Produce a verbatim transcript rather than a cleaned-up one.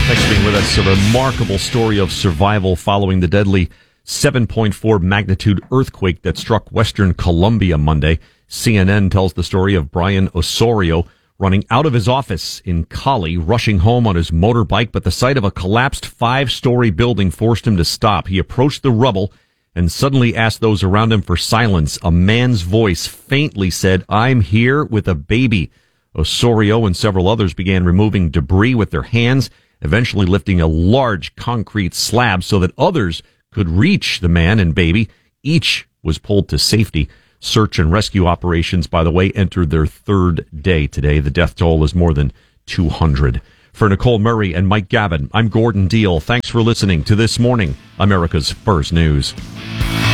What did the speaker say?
Thanks for being with us. A remarkable story of survival following the deadly seven point four magnitude earthquake that struck western Colombia Monday. C N N tells the story of Brian Osorio running out of his office in Cali, rushing home on his motorbike, but the sight of a collapsed five-story building forced him to stop. He approached the rubble and suddenly asked those around him for silence. A man's voice faintly said, "I'm here with a baby." Osorio and several others began removing debris with their hands, eventually lifting a large concrete slab so that others could reach the man and baby. Each was pulled to safety. Search and rescue operations, by the way, entered their third day today. The death toll is more than two hundred. For Nicole Murray and Mike Gavin, I'm Gordon Deal. Thanks for listening to This Morning, America's First News.